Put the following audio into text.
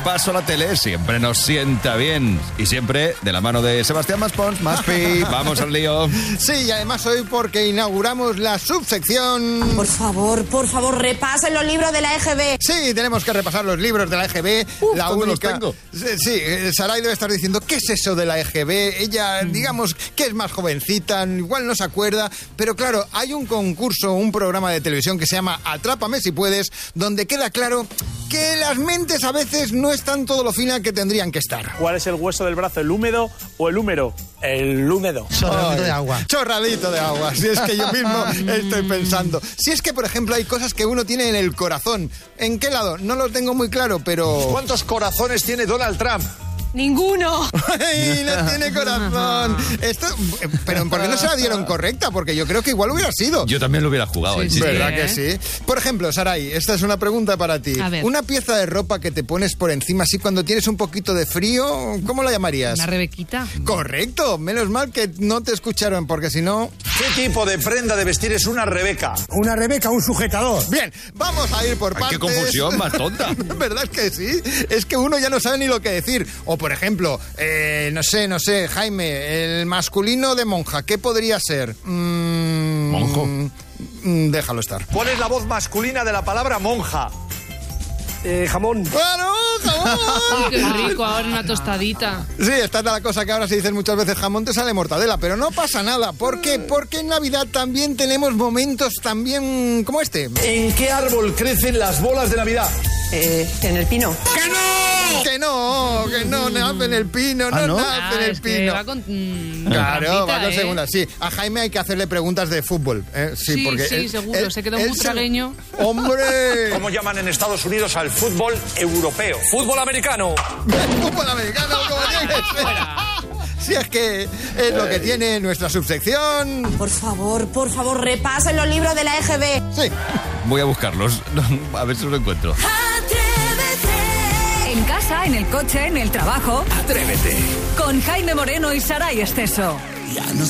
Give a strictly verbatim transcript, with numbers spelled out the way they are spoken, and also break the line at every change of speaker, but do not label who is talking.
repaso a la tele siempre nos sienta bien. Y siempre de la mano de Sebastián Maspons, Maspi. Vamos al lío.
Sí, y además hoy porque inauguramos la subsección...
Por favor, por favor, repasen los libros de la E G B.
Sí, tenemos que repasar los libros de la E G B.
Uf,
la
¿dónde
única...
los tengo?
Sí, Saray debe estar diciendo, ¿qué es eso de la E G B? Ella, mm. digamos, que es más jovencita, igual no se acuerda, pero claro, hay un concurso, un programa de televisión que se llama Atrápame si puedes, donde queda claro que las mentes a veces no están todo lo fina que tendrían que estar.
¿Cuál es el hueso del brazo, el húmedo o el húmero? El húmedo.
Chorradito de agua. Chorradito de agua, si es que yo mismo estoy pensando. Si es que, por ejemplo, hay cosas que uno tiene en el corazón. ¿En qué lado? No lo tengo muy claro, pero...
¿Cuántos corazones tiene Donald Trump?
Ninguno.
¡Ay, no tiene corazón! Esto, pero ¿por qué no se la dieron correcta? Porque yo creo que igual hubiera sido.
Yo también lo hubiera jugado.
Sí,
sí,
¿verdad
sí.
que sí? Por ejemplo, Saray, esta es una pregunta para ti. Una pieza de ropa que te pones por encima así cuando tienes un poquito de frío, ¿cómo la llamarías?
Una rebequita.
Correcto. Menos mal que no te escucharon, porque si no...
¿Qué tipo de prenda de vestir es una rebeca?
Una rebeca, un sujetador.
Bien, vamos a ir por
Ay,
partes.
qué confusión más tonta.
¿Verdad que sí? Es que uno ya no sabe ni lo que decir. O, por ejemplo... Eh, no sé, no sé, Jaime, el masculino de monja, ¿qué podría ser? Mm,
Monjo.
Mm, déjalo estar.
¿Cuál es la voz masculina de la palabra monja?
Eh, jamón.
¡Claro, jamón!
Qué rico, ahora una tostadita.
Sí, esta es la cosa que ahora se dicen muchas veces, jamón te sale mortadela, pero no pasa nada. ¿Por qué? Porque en Navidad también tenemos momentos también como este.
¿En qué árbol crecen las bolas de Navidad?
Eh, en el pino.
¡Que no! Que no, que no nace en el pino, no,
¿Ah, no?
nace en
Ah,
el
es que
pino.
va con, mm,
Claro,
trampita,
va con
¿eh?
segunda, sí. A Jaime hay que hacerle preguntas de fútbol. ¿eh? Sí,
Sí,
porque
sí,
él-
seguro,
él-
se quedó
él
muy
se-
tragueño.
¡Hombre!
¿Cómo llaman en Estados Unidos al fútbol europeo? Fútbol americano.
Fútbol americano, como tiene que ser. Si es que es lo que tiene nuestra subsección.
Por favor, por favor, repasen los libros de la E G B.
Sí.
Voy a buscarlos. A ver si los encuentro.
En casa, en el coche, en el trabajo.
Atrévete.
Con Jaime Moreno y Saray Esteso.